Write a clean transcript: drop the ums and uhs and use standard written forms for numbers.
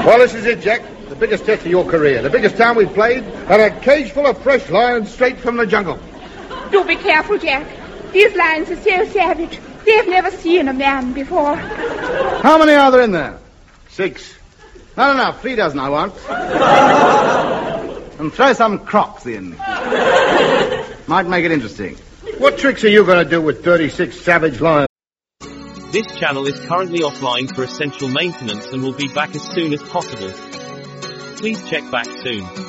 Well, this is it, Jack. The biggest test of your career. The biggest time we've played, and a cage full of fresh lions straight from the jungle. Do be careful, Jack. These lions are so savage. They've never seen a man before. How many are there in there? 6. Not enough. 3 dozen I want. And throw some crocs in. Might make it interesting. What tricks are you going to do with 36 savage lions? This channel is currently offline for essential maintenance and will be back as soon as possible. Please check back soon.